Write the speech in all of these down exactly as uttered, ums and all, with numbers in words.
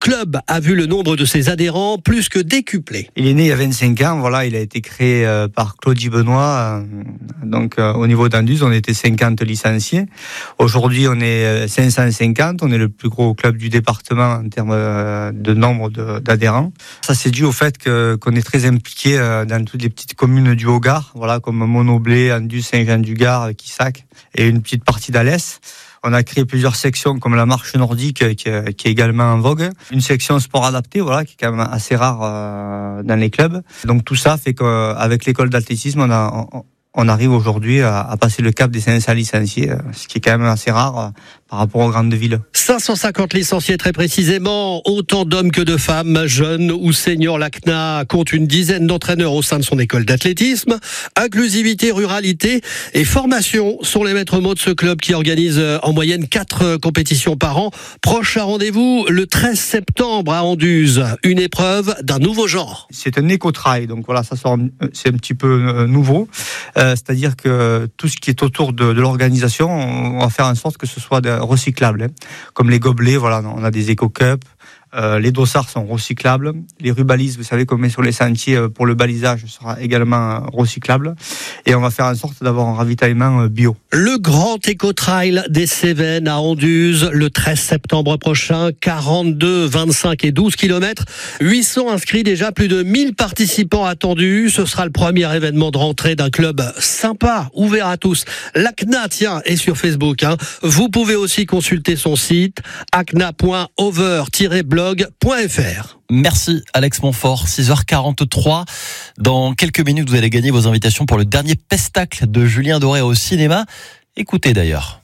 club a vu le nombre de ses adhérents plus que décuplé. Il est né il y a vingt-cinq ans, voilà, il a été créé euh, par Claudie Benoît. Euh, donc euh, au niveau d'Anduze, on était cinquante licenciés. Aujourd'hui, on est cinq cent cinquante, on est le plus gros club du département en termes euh, de nombre de, d'adhérents. Ça, c'est dû au fait que, qu'on est très impliqué euh, dans toutes les petites communes du Haut-Gard, voilà, comme Monoblé, Anduze, Saint-Jean-du-Gard, Quissac et une petite partie d'Alès. On a créé plusieurs sections comme la marche nordique qui est, qui est également en vogue. Une section sport adapté, voilà, qui est quand même assez rare euh, dans les clubs. Donc tout ça fait qu'avec l'école d'athlétisme, on a, on, on arrive aujourd'hui à, à passer le cap des cinq cents licenciés, ce qui est quand même assez rare euh, par rapport aux grandes villes. cinq cent cinquante licenciés très précisément, autant d'hommes que de femmes, jeunes ou seniors. L'A C N A compte une dizaine d'entraîneurs au sein de son école d'athlétisme. Inclusivité, ruralité et formation sont les maîtres mots de ce club qui organise en moyenne quatre compétitions par an. Prochain rendez-vous le treize septembre à Anduze, une épreuve d'un nouveau genre. C'est un éco-trail, donc voilà, ça sort, c'est un petit peu nouveau. Euh, c'est-à-dire que tout ce qui est autour de, de l'organisation, on va faire en sorte que ce soit de, recyclables, hein. Comme les gobelets, voilà, on a des éco-cups, euh, les dossards sont recyclables, les rubalises, vous savez qu'on met sur les sentiers pour le balisage, sera également recyclable, et on va faire en sorte d'avoir un ravitaillement bio. Le grand éco-trail des Cévennes à Anduze, le treize septembre prochain, quarante-deux, vingt-cinq et douze kilomètres, huit cents inscrits déjà, plus de mille participants attendus. Ce sera le premier événement de rentrée d'un club sympa, ouvert à tous. L'A C N A, tiens, est sur Facebook, hein. Vous pouvez aussi consulter son site a c n a point over tiret blog point f r. Merci Alex Montfort, six heures quarante-trois. Dans quelques minutes, vous allez gagner vos invitations pour le dernier pestacle de Julien Doré au cinéma. Écoutez d'ailleurs.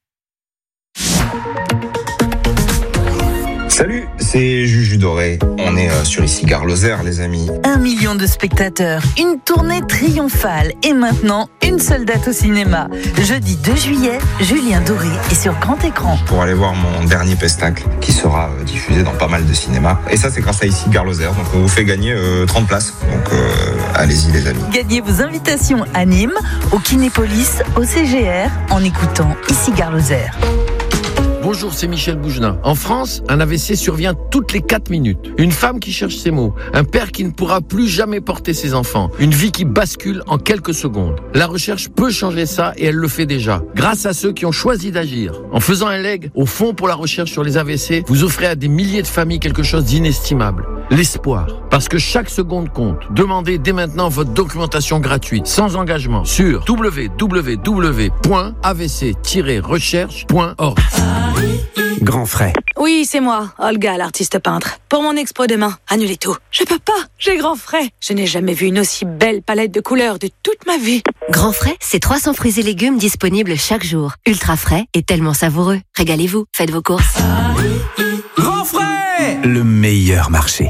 Salut, c'est Juju Doré. On est euh, sur ici Gare Lozère, les amis. Un million de spectateurs, une tournée triomphale et maintenant une seule date au cinéma. Jeudi deux juillet, Julien Doré est sur grand écran. Pour aller voir mon dernier pestacle qui sera euh, diffusé dans pas mal de cinémas. Et ça, c'est grâce à ici Gare Lozère. Donc on vous fait gagner euh, trente places. Donc euh, allez-y les amis. Gagnez vos invitations à Nîmes, au Kinépolis, au C G R en écoutant ici Gare Lozère. Bonjour, c'est Michel Bougelin. En France, un A V C survient toutes les quatre minutes. Une femme qui cherche ses mots. Un père qui ne pourra plus jamais porter ses enfants. Une vie qui bascule en quelques secondes. La recherche peut changer ça et elle le fait déjà. Grâce à ceux qui ont choisi d'agir. En faisant un leg au Fonds pour la recherche sur les A V C, vous offrez à des milliers de familles quelque chose d'inestimable. L'espoir. Parce que chaque seconde compte. Demandez dès maintenant votre documentation gratuite, sans engagement, sur w w w point a v c tiret recherche point org. Grand frais. Oui, c'est moi, Olga, l'artiste peintre. Pour mon expo demain, annulez tout. Je peux pas, j'ai grand frais. Je n'ai jamais vu une aussi belle palette de couleurs de toute ma vie. Grand frais, c'est trois cents fruits et légumes disponibles chaque jour. Ultra frais et tellement savoureux. Régalez-vous, faites vos courses. Grand frais, le meilleur marché.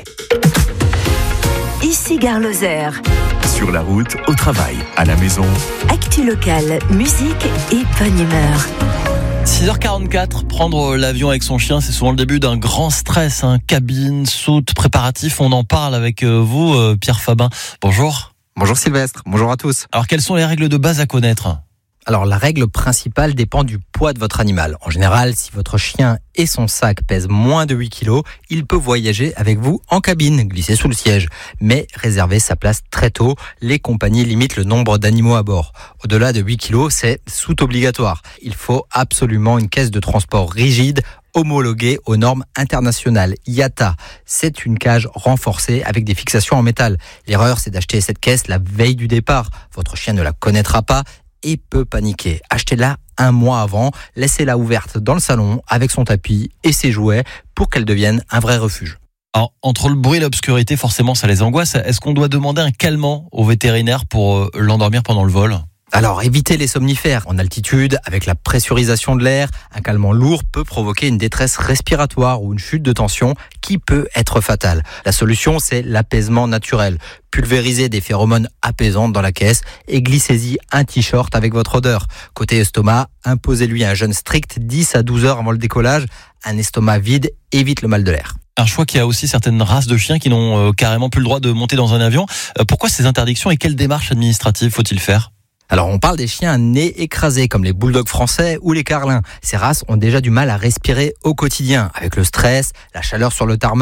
Ici Gare Lozère. Sur la route, au travail, à la maison. Actu locale, musique et bonne humeur. six heures quarante-quatre, prendre l'avion avec son chien, c'est souvent le début d'un grand stress, hein. Cabine, soute, préparatif, on en parle avec vous, Pierre Fabin. Bonjour. Bonjour Sylvestre, bonjour à tous. Alors, quelles sont les règles de base à connaître ? Alors, la règle principale dépend du poids de votre animal. En général, si votre chien et son sac pèsent moins de huit kilos, il peut voyager avec vous en cabine, glisser sous le siège. Mais réservez sa place très tôt. Les compagnies limitent le nombre d'animaux à bord. Au-delà de huit kilos, c'est soute obligatoire. Il faut absolument une caisse de transport rigide, homologuée aux normes internationales. I A T A, c'est une cage renforcée avec des fixations en métal. L'erreur, c'est d'acheter cette caisse la veille du départ. Votre chien ne la connaîtra pas et peut paniquer. Achetez-la un mois avant, laissez-la ouverte dans le salon avec son tapis et ses jouets pour qu'elle devienne un vrai refuge. Alors, entre le bruit et l'obscurité, forcément, ça les angoisse. Est-ce qu'on doit demander un calmant au vétérinaire pour l'endormir pendant le vol ? Alors, évitez les somnifères. En altitude, avec la pressurisation de l'air, un calmant lourd peut provoquer une détresse respiratoire ou une chute de tension qui peut être fatale. La solution, c'est l'apaisement naturel. Pulvérisez des phéromones apaisantes dans la caisse et glissez-y un t-shirt avec votre odeur. Côté estomac, imposez-lui un jeûne strict dix à douze heures avant le décollage. Un estomac vide évite le mal de l'air. Alors, je crois qu'il y a aussi certaines races de chiens qui n'ont euh, carrément plus le droit de monter dans un avion. Euh, pourquoi ces interdictions et quelles démarches administratives faut-il faire ? Alors on parle des chiens à nez écrasé comme les bulldogs français ou les carlins. Ces races ont déjà du mal à respirer au quotidien avec le stress, la chaleur sur le tarmac